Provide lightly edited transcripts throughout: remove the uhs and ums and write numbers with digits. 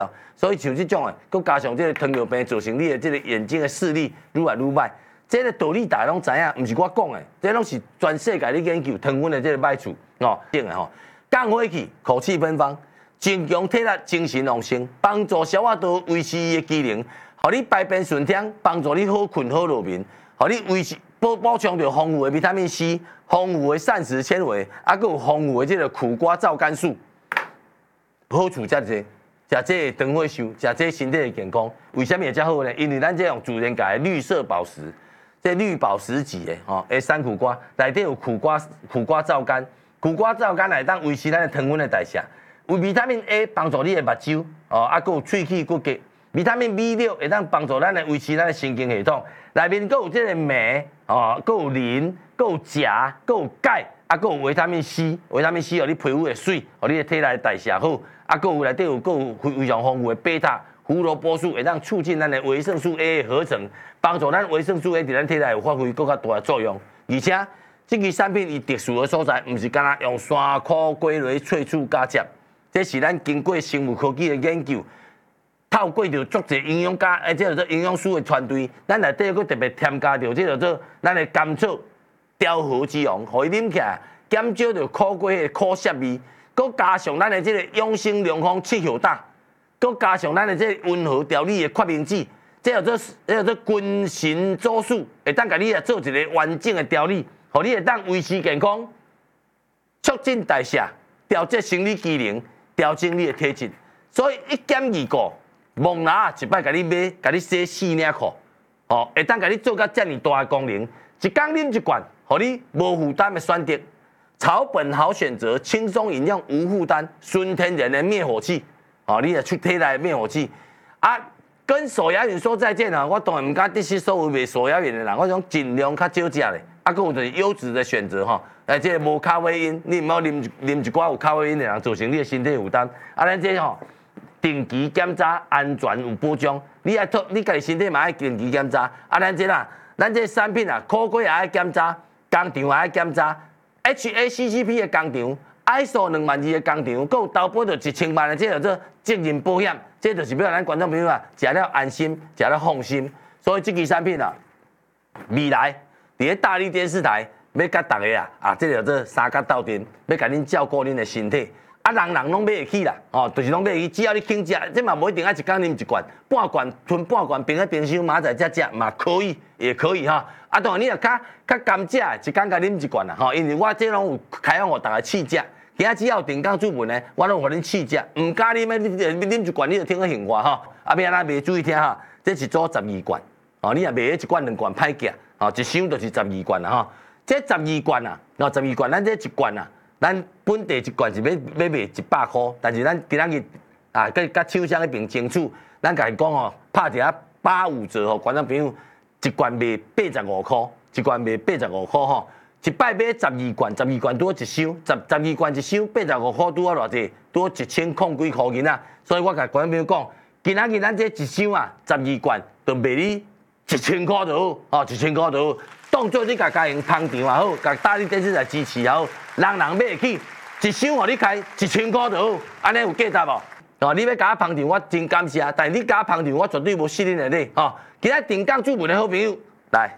所以像这种诶，佮加上这个糖尿病造成你的这个眼睛的视力愈来愈歹，这个道理大家拢知影，毋是我讲的，这拢是全世界咧研究糖分的这个歹处哦，定的吼，降火气，口气芬芳，增强体力，精神旺盛，帮助消化道维持伊的机能，互你排便顺畅，帮助你好困好入眠，互你维持补充着丰富的维他命 C， 丰富的膳食纤维，啊，佮有丰富的这个苦瓜皂苷素，好处遮济。食这个长火寿，食这身体的健康，为什么会遮好呢？因为咱这用自然界的绿色宝石，这绿宝石级的吼，山苦瓜内底有苦瓜皂苷，苦瓜皂苷来当维持咱的糖分的代谢，有维他命 A 帮助你的目睭哦，啊，佮有喙齿骨骼，维他命 B6会当帮助咱的维持咱的神经系统，内面佮有这个镁哦，佮有磷，佮有钾，佮有钙，啊，佮有维他命 C， 维他命 C 互你皮肤会水，互你的体内代谢好。啊，佮有内底有非常丰富的贝塔、胡萝卜素，会当促进咱的维生素 A 的合成，帮助咱维生素 A 伫咱体内有发挥更加大的作用。而且，这支产品伊特殊的所在，毋是干那用山苦龟类萃取加接，这是咱经过生物科技的研究，透过着足侪营养家，这叫做营养师的团队，咱内底佫特别添加着这叫做咱的甘草调和之王，互伊啉起来减少着苦龟的苦涩味。佮加上咱的这个养生良方七hiệu大，佮加上咱的这个温和调理的决明子，这叫做君臣佐使，会当甲你来做一个完整的调理，互你会当维持健康，促进代谢，调节生理机能，调整你的体质。所以一减二个，蒙拿一摆甲你买，甲你洗4领裤，哦，会当甲你做到遮尔大的功能，一工啉一罐，互你无负担的选择。草本好选择，轻松饮用无负担，纯天然的灭火器，哦，你也出体来灭火器啊！跟手摇饮说再见啊！我当然唔敢得失所有卖手摇饮的人，我想尽量较少食咧。啊，佮有就是优质的选择吼，这个无咖啡因，你唔好啉一寡有咖啡因的人，造成你的身体负担。啊，咱这吼定期检查，安全有保障。你家己身体嘛爱定期检查。啊，咱这产品啊，苦瓜也爱检查，工厂也爱检查。HACCP 的工厂 ，ISO 2002的工厂，佮有投保着1000万的，这叫做责任保险，这就是要让咱观众朋友啊，食了安心，食了放心。所以这支产品啊，未来伫咧大力电视台要甲大家这叫做三甲斗阵，要甲恁照顾恁的身体。啊，人拢买会起啦，哦，就是拢买会起，只要你肯食，这嘛无一定爱一工啉一罐，半罐吞半罐，冰在冰箱，明仔载才食嘛可以，也可以哈。啊，当然你若较甘蔗，一工甲啉一罐啦，吼，因为我这拢有开放互大家试食，今仔只要定岗注文呢，我拢互恁试食，唔加啉你啉一罐你就听个闲话哈。啊，要安怎卖注意听哈，这是做12罐，哦，你若卖一罐2罐歹价，哦，一箱就是12罐啦哈。这12罐啊，12罐，咱这一罐啊。咱本地一罐是要卖100块，但是咱今仔日啊，甲厂商迄边争取，咱甲伊讲哦，拍一下85折吼，观众朋友一罐卖85块，一罐卖85块吼，一摆买12罐，12罐拄一箱，12罐一箱85块拄偌济，拄1000几块银啊，所以我甲观众朋友讲，今仔日咱这一箱啊，12罐就卖你1000块就好，哦，1000块就好。当做你家用通场也好，甲大力电视台支持也好，人买得起，一箱互你开1000块就好，安尼有价值无？哦，你要甲我捧场，我真感谢，但是你甲我捧场，我绝对无失恁的礼。哦，今仔定岗注文的好朋友来，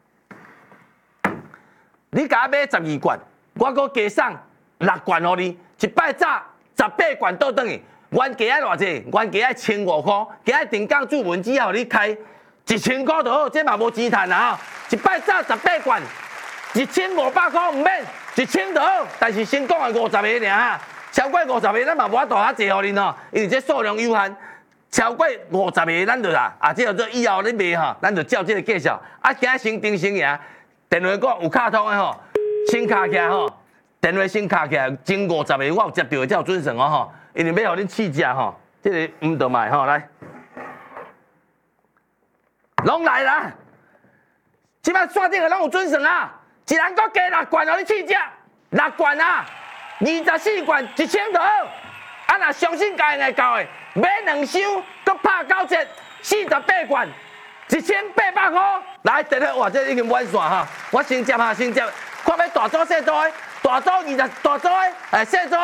你甲我买12罐，我阁加送6罐互你，一摆早18罐倒转去，原价爱偌济？原价爱1500块，今仔定岗注文只要你开1000块就好，这嘛无钱赚啊！一摆早18罐，1500块唔免，1000就好。但是先讲的50个尔，超过50个咱嘛无法度遐济互恁哦，因为这数量有限。超过50个咱就啦，这叫做以后你卖吼，咱就照这个介绍。啊，今仔先定先赢，电话讲有卡通的吼，先卡起来吼，电话先卡起来，前50个我有接到的才有准算哦吼，因为要互恁试食吼，这个唔得卖吼来。拢来啦！即摆刷顶个拢有准算啊！一人搁加6罐，互你试食，6罐啊，24罐1000就好。啊，若相信家会到的，买2箱，搁拍9折，48罐，1800块。来，电话哇，这已经满线哈！我先接哈，先接，看要大组小组的，大组20，大组的，小组。